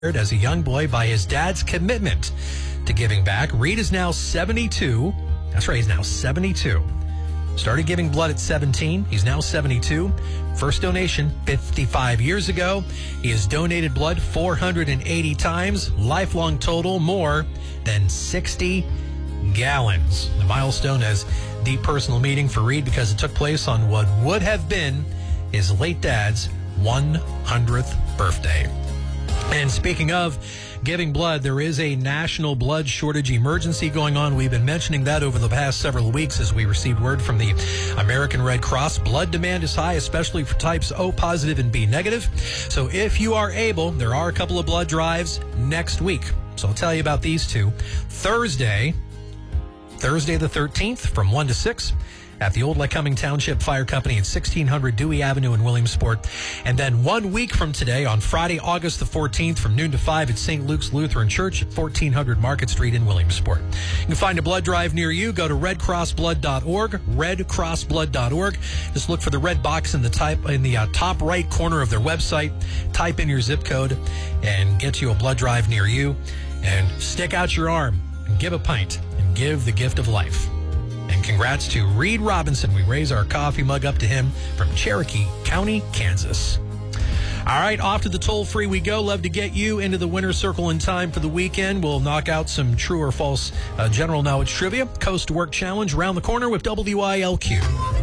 as a young boy by his dad's commitment to giving back. Reed is now 72. That's right, he's now 72. Started giving blood at 17. He's now 72. First donation 55 years ago. He has donated blood 480 times. Lifelong total more than 60 gallons. The milestone has deep personal meaning for Reed because it took place on what would have been his late dad's 100th birthday. And speaking of giving blood, there is a national blood shortage emergency going on. We've been mentioning that over the past several weeks as we received word from the American Red Cross. Blood demand is high, especially for types O positive and B negative. So if you are able, there are a couple of blood drives next week. So I'll tell you about these two. Thursday the 13th from 1 to 6. At the Old Lycoming Township Fire Company at 1600 Dewey Avenue in Williamsport. And then 1 week from today, on Friday, August the 14th, from noon to 5 at St. Luke's Lutheran Church at 1400 Market Street in Williamsport. You can find a blood drive near you. Go to redcrossblood.org, redcrossblood.org. Just look for the red box in the top right corner of their website. Type in your zip code and get you a blood drive near you. And stick out your arm and give a pint and give the gift of life. And congrats to Reed Robinson. We raise our coffee mug up to him from Cherokee County, Kansas. All right, off to the toll-free we go. Love to get you into the winner's circle in time for the weekend. We'll knock out some true or false general knowledge trivia. Coast to Work Challenge around the corner with WILQ.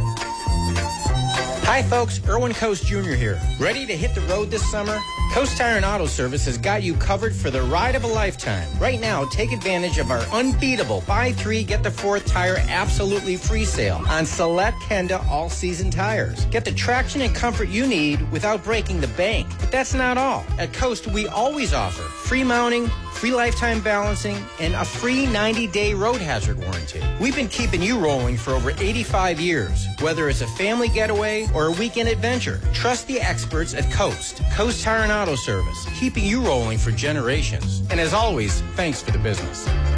Hi, folks. Erwin Coast Jr. here. Ready to hit the road this summer? Coast Tire and Auto Service has got you covered for the ride of a lifetime. Right now, take advantage of our unbeatable buy 3, get the 4th tire absolutely free sale on select Kenda all-season tires. Get the traction and comfort you need without breaking the bank. But that's not all. At Coast, we always offer free mounting, free lifetime balancing, and a free 90-day road hazard warranty. We've been keeping you rolling for over 85 years. Whether it's a family getaway or a weekend adventure, trust the experts at Coast Tire and Auto Service, keeping you rolling for generations. And as always, thanks for the business.